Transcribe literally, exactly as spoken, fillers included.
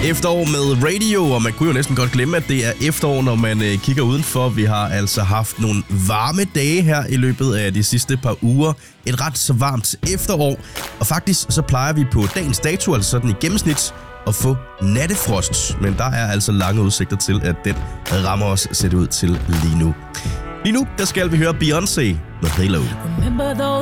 Efterår med radio, og man kunne jo næsten godt glemme, at det er efterår, når man øh, kigger udenfor. Vi har altså haft nogle varme dage her i løbet af de sidste par uger. Et ret så varmt efterår, og faktisk så plejer vi på dagens dato, altså sådan i gennemsnit, at få nattefrost. Men der er altså lange udsigter til, at den rammer os, ser det ud til lige nu. Lige nu, der skal vi høre Beyoncé med Halo. Remember those